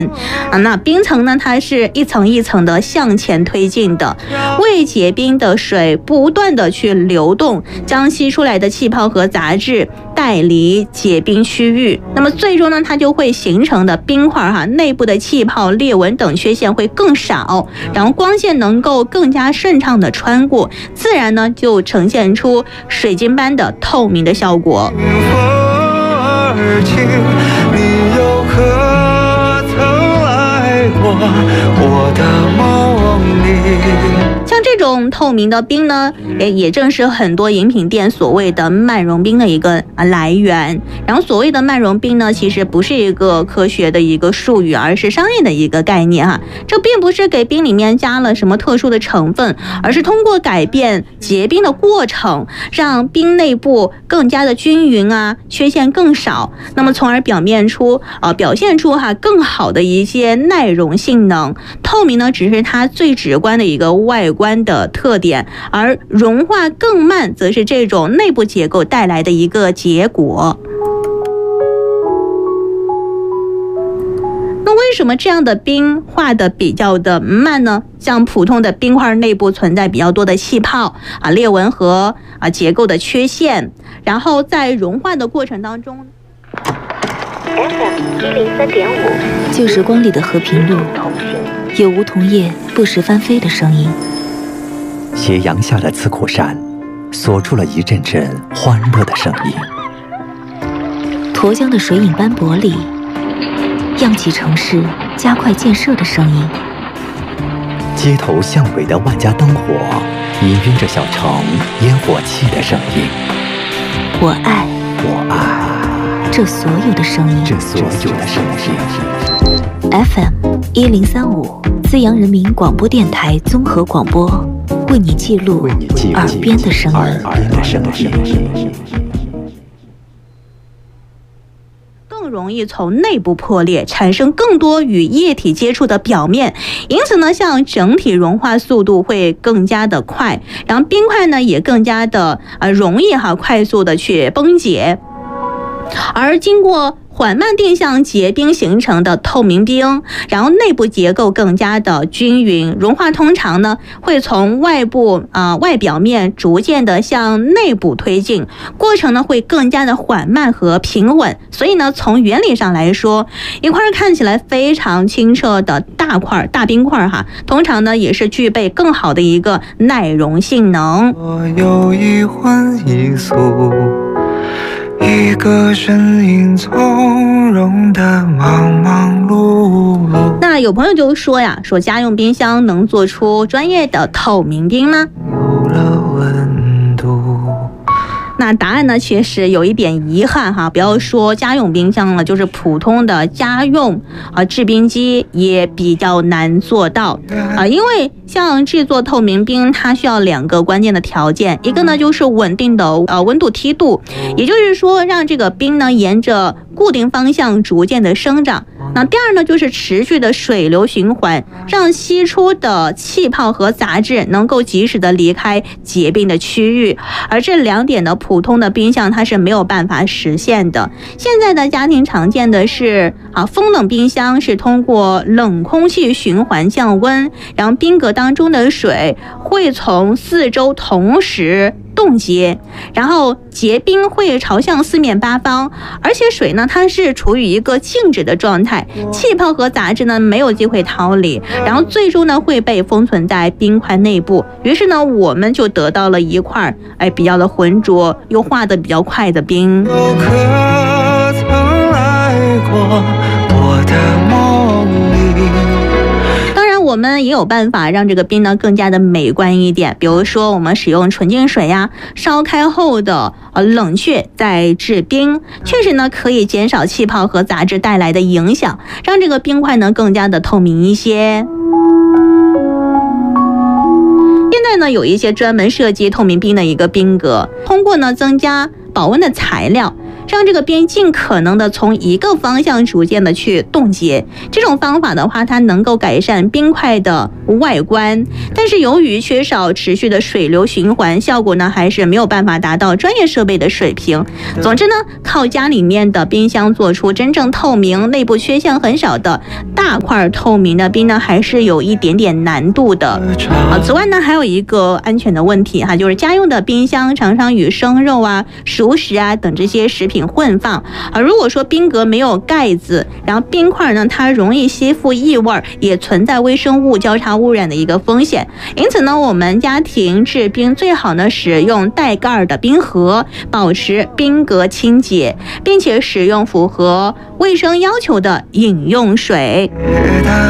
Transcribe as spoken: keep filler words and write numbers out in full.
啊，那冰层呢，它是一层一层的向前推进的，未结冰的水不断的去流动，将吸出来的气泡和杂质带离结冰区域。那么最终呢，它就会形成的冰块哈，内部的气泡、裂纹等缺陷会更少，然后光线能够更加顺畅的穿过，自然呢就呈现出水晶般的透明的效果。 你又可曾来过我的梦里？ 像这种透明的冰呢，也也正是很多饮品店所谓的慢融冰的一个来源。然后所谓的慢融冰呢，其实不是一个科学的一个术语，而是商业的一个概念哈。这并不是给冰里面加了什么特殊的成分，而是通过改变结冰的过程，让冰内部更加的均匀啊，缺陷更少，那么从而表面出呃表现出哈更好的一些耐溶性能。透明呢，只是它最直观的一个外观的特点，而融化更慢则是这种内部结构带来的一个结果。那为什么这样的冰化的比较的慢呢？像普通的冰块内部存在比较多的气泡啊、裂纹和啊结构的缺陷，然后在融化的过程当中 F M 一零三点五， 旧时光里的和平路，有梧桐叶不时翻飞的声音。 斜阳下的刺库山，锁住了一阵阵欢乐的声音。 沱江的水影斑驳里，漾起城市加快建设的声音。 街头巷尾的万家灯火，氤氲着小城烟火气的声音。 我爱， 我爱这所有的声音， 这所有的声音。 F M 一零三五，资阳人民广播电台综合广播，为你记录耳边的声音。 耳边的声音。 更容易从内部破裂，产生更多与液体接触的表面，因此呢，像整体融化速度会更加的快，然后冰块呢也更加的呃容易哈快速的去崩解，而经过缓慢定向结冰形成的透明冰，然后内部结构更加的均匀，融化通常呢会从外部啊、呃、外表面逐渐的向内部推进，过程呢会更加的缓慢和平稳。所以呢，从原理上来说，一块看起来非常清澈的大块大冰块哈，通常呢也是具备更好的一个耐溶性能。 我有一荤一素，一个身影从容的忙忙碌碌。 那有朋友就说呀，说家用冰箱能做出专业的透明冰吗？ 有了温度。 那答案呢，确实有一点遗憾哈，不要说家用冰箱了，就是普通的家用啊制冰机也比较难做到啊，因为像制作透明冰，它需要两个关键的条件，一个呢就是稳定的呃温度梯度，也就是说让这个冰呢沿着固定方向逐渐的生长。那第二呢，就是持续的水流循环，让吸出的气泡和杂质能够及时的离开结冰的区域，而这两点呢，普通的冰箱它是没有办法实现的。现在的家庭常见的是啊，风冷冰箱是通过冷空气循环降温，然后冰格当中的水会从四周同时冻结，然后结冰会朝向四面八方，而且水呢它是处于一个静止的状态，气泡和杂质呢没有机会逃离，然后最终呢会被封存在冰块内部，于是呢我们就得到了一块哎比较的浑浊又化的比较快的冰。 有可曾来过我的梦里？ 我们也有办法让这个冰呢更加的美观一点，比如说我们使用纯净水呀，烧开后的呃冷却再制冰，确实呢可以减少气泡和杂质带来的影响，让这个冰块呢更加的透明一些。现在呢有一些专门设计透明冰的一个冰格，通过呢增加保温的材料， 让这个冰尽可能的从一个方向逐渐的去冻结。这种方法的话，它能够改善冰块的外观，但是由于缺少持续的水流循环，效果呢还是没有办法达到专业设备的水平。总之呢，靠家里面的冰箱做出真正透明、内部缺陷很少的大块透明的冰呢，还是有一点点难度的。啊，此外呢，还有一个安全的问题哈，就是家用的冰箱常常与生肉啊、熟食啊等这些食品混放啊。如果说冰格没有盖子，然后冰块呢，它容易吸附异味，也存在微生物交叉污染的一个风险。因此呢，我们家庭制冰最好呢使用带盖的冰盒，保持冰格清洁，并且使用符合卫生要求的饮用水。